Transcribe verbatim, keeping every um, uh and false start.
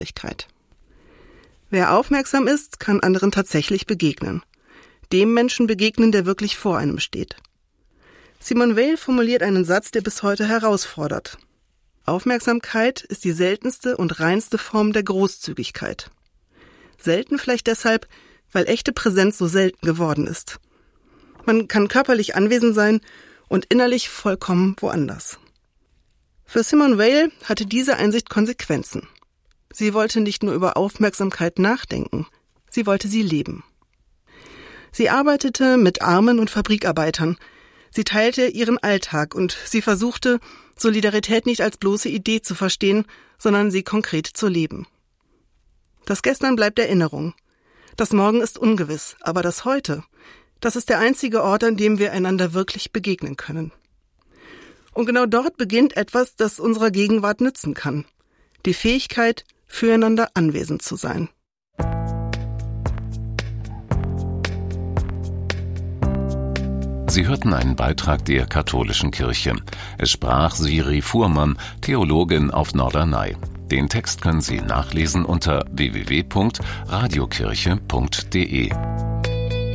Wer aufmerksam ist, kann anderen tatsächlich begegnen. Dem Menschen begegnen, der wirklich vor einem steht. Simone Weil formuliert einen Satz, der bis heute herausfordert. Aufmerksamkeit ist die seltenste und reinste Form der Großzügigkeit. Selten vielleicht deshalb, weil echte Präsenz so selten geworden ist. Man kann körperlich anwesend sein und innerlich vollkommen woanders. Für Simone Weil hatte diese Einsicht Konsequenzen. Sie wollte nicht nur über Aufmerksamkeit nachdenken, sie wollte sie leben. Sie arbeitete mit Armen und Fabrikarbeitern. Sie teilte ihren Alltag und sie versuchte, Solidarität nicht als bloße Idee zu verstehen, sondern sie konkret zu leben. Das Gestern bleibt Erinnerung. Das Morgen ist ungewiss, aber das Heute, das ist der einzige Ort, an dem wir einander wirklich begegnen können. Und genau dort beginnt etwas, das unserer Gegenwart nützen kann. Die Fähigkeit, füreinander anwesend zu sein. Sie hörten einen Beitrag der Katholischen Kirche. Es sprach Siri Fuhrmann, Theologin auf Norderney. Den Text können Sie nachlesen unter w w w punkt radiokirche punkt d e.